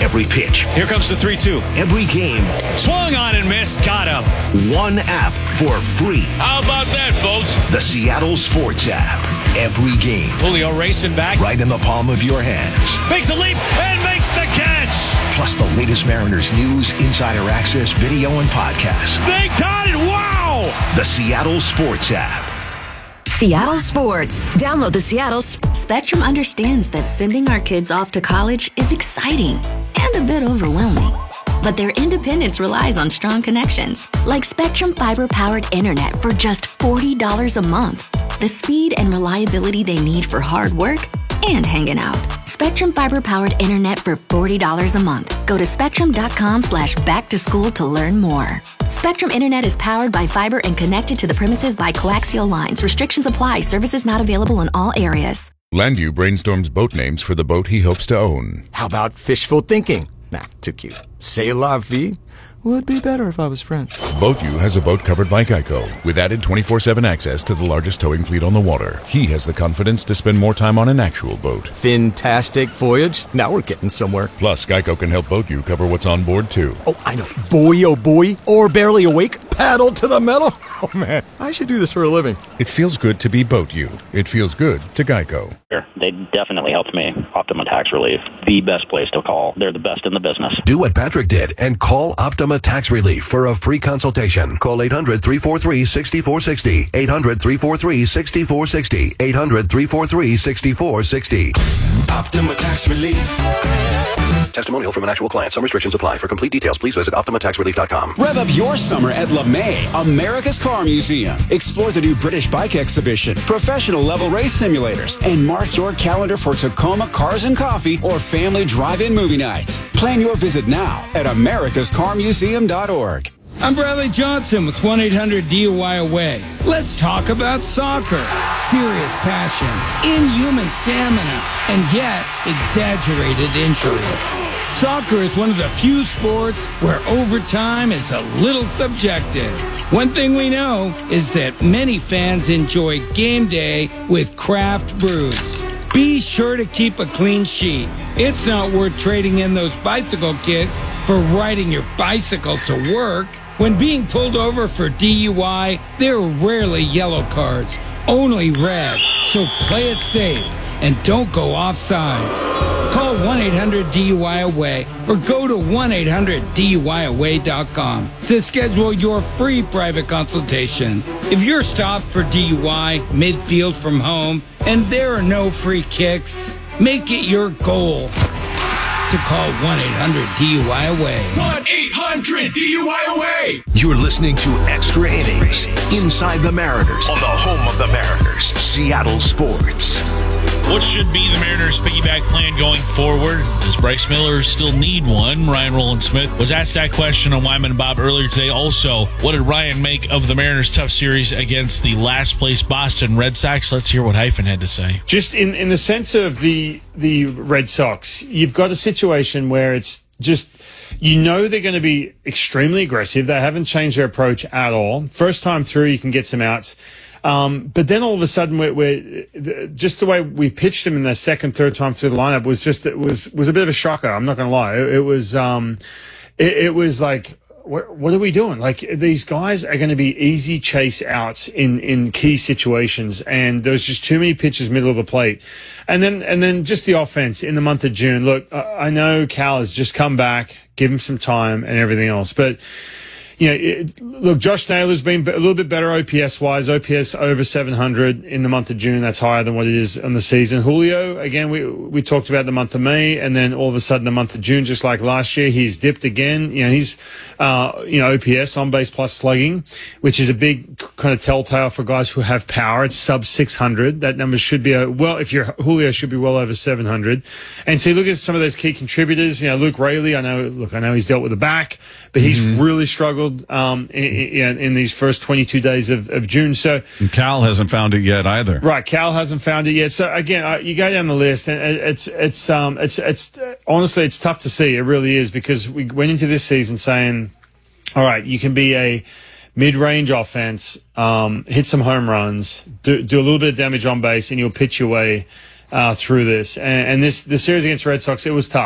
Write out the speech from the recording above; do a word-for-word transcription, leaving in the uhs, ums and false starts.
Every pitch. Here comes the three two. Every game. Swung on and missed. Got him. One app for free. How about that, folks? The Seattle Sports app. Every game. Julio racing back. Right in the palm of your hands. Makes a leap and makes the catch. Plus the latest Mariners news, insider access, video, and podcasts. They got it. Wow. The Seattle Sports app. Seattle Sports. Download the Seattle Sp- Spectrum understands that sending our kids off to college is exciting and a bit overwhelming. But their independence relies on strong connections, like Spectrum fiber-powered internet for just forty dollars a month. The speed and reliability they need for hard work and hanging out. Spectrum fiber-powered internet for forty dollars a month. Go to spectrum.com slash back to school to learn more. Spectrum Internet is powered by fiber and connected to the premises by coaxial lines. Restrictions apply. Services not available in all areas. Landu brainstorms boat names for the boat he hopes to own. How about fishful thinking? Nah, too cute. C'est la vie would be better if I was French. BoatU has a boat covered by Geico, with added twenty-four seven access to the largest towing fleet on the water. He has the confidence to spend more time on an actual boat. Fantastic voyage. Now we're getting somewhere. Plus, Geico can help BoatU cover what's on board, too. Oh, I know. Boy, oh boy. Or barely awake. Paddle to the metal. Oh, man. I should do this for a living. It feels good to be BoatU. It feels good to Geico. They definitely helped me. Optima Tax Relief, the best place to call. They're the best in the business. Do what Patrick did and call Optima Tax Relief for a free consultation. Call eight hundred, three four three, six four six zero. eight hundred, three four three, six four six zero. eight hundred, three four three, six four six zero. Optima Tax Relief. Testimonial from an actual client. Some restrictions apply. For complete details, please visit optima tax relief dot com. Rev up your summer at LeMay, America's Car Museum. Explore the new British bike exhibition, professional level race simulators, and mark your calendar for Tacoma Cars and Coffee or family drive-in movie nights. Plan your visit now at americas car museum dot org. I'm Bradley Johnson with one eight hundred D U I Away. Let's talk about soccer. Serious passion, inhuman stamina, and yet exaggerated injuries. Soccer is one of the few sports where overtime is a little subjective. One thing we know is that many fans enjoy game day with craft brews. Be sure to keep a clean sheet. It's not worth trading in those bicycle kicks for riding your bicycle to work. When being pulled over for D U I, there are rarely yellow cards, only red. So play it safe and don't go off sides. Call one eight hundred D U I Away or go to one eight hundred D U I away dot com to schedule your free private consultation. If you're stopped for D U I midfield from home and there are no free kicks, make it your goal to call one eight hundred D U I Away. one eight hundred D U I Away. You're listening to Extra Innings Inside the Mariners on the home of the Mariners, Seattle Sports. What should be the Mariners' piggyback plan going forward? Does Bryce Miller still need one? Ryan Rowland-Smith was asked that question on Wyman and Bob earlier today. Also, what did Ryan make of the Mariners' tough series against the last-place Boston Red Sox? Let's hear what Hyphen had to say. Just in, in the sense of the the Red Sox, you've got a situation where it's just, you know they're going to be extremely aggressive. They haven't changed their approach at all. First time through, you can get some outs. Um, but then all of a sudden, we're, we're just the way we pitched him in the second, third time through the lineup was just it was was a bit of a shocker. I'm not going to lie. It, it was um, it, it was like, what, what are we doing? Like, these guys are going to be easy chase outs in in key situations, and there's just too many pitches middle of the plate. And then and then just the offense in the month of June. Look, I know Cal has just come back, give him some time and everything else, but. You know, it, look, Josh Naylor's been a little bit better O P S-wise. O P S over seven hundred in the month of June. That's higher than what it is on the season. Julio, again, we we talked about the month of May, and then all of a sudden the month of June, just like last year, he's dipped again. You know, he's, uh, you know, O P S, on-base plus slugging, which is a big kind of telltale for guys who have power. It's sub six hundred. That number should be, a, well, if you're Julio, should be well over seven hundred. And so you look at some of those key contributors. You know, Luke Raley, I know, look, I know he's dealt with the back, but he's mm-hmm. really struggled. Um, in, in, in these first twenty-two days of, of June. So and Cal hasn't found it yet either. Right, Cal hasn't found it yet. So again, uh, you go down the list, and it's it's um it's it's honestly it's tough to see. It really is, because we went into this season saying, all right, you can be a mid-range offense, um, hit some home runs, do, do a little bit of damage on base, and you'll pitch your way uh, through this. And, and this the series against the Red Sox, it was tough.